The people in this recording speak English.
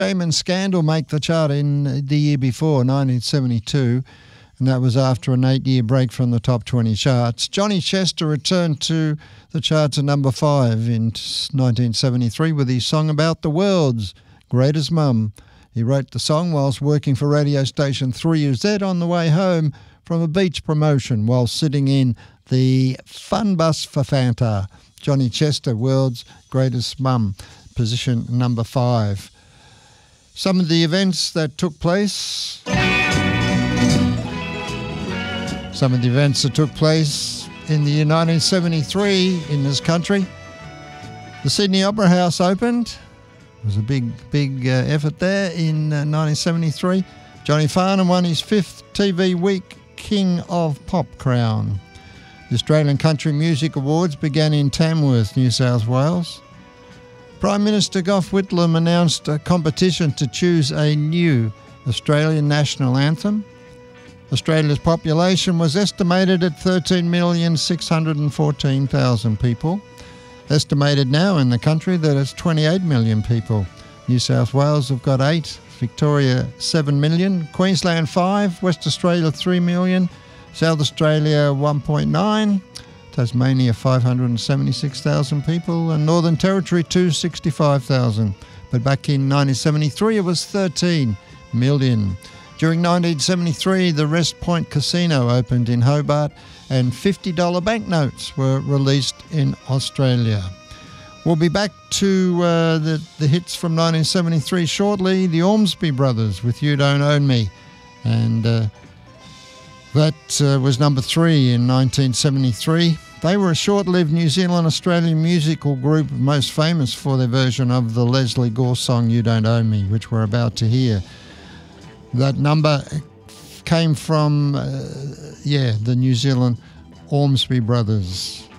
Shame and Scandal make the chart in the year before, 1972, and that was after an 8-year break from the top 20 charts. Johnny Chester returned to the charts at number 5 in 1973 with his song about the world's greatest mum. He wrote the song whilst working for radio station 3UZ on the way home from a beach promotion while sitting in the fun bus for Fanta. Johnny Chester, World's Greatest Mum, position number 5. Some of the events that took place. Some of the events that took place in the year 1973 in this country. The Sydney Opera House opened. It was a big effort there in 1973. Johnny Farnham won his 5th TV Week King of Pop crown. The Australian Country Music Awards began in Tamworth, New South Wales. Prime Minister Gough Whitlam announced a competition to choose a new Australian national anthem. Australia's population was estimated at 13,614,000 people. Estimated now in the country that it's 28 million people. New South Wales have got 8, Victoria 7 million, Queensland 5, West Australia 3 million, South Australia 1.9, Tasmania 576,000 people, and Northern Territory 265,000. But back in 1973 it was 13 million. During 1973 the Rest Point Casino opened in Hobart and $50 banknotes were released in Australia. We'll be back to the hits from 1973 shortly. The Ormsby Brothers with You Don't Own Me. And that was number 3 in 1973. They were a short-lived New Zealand-Australian musical group most famous for their version of the Leslie Gore song You Don't Own Me, which we're about to hear. That number came from, the New Zealand Ormsby Brothers.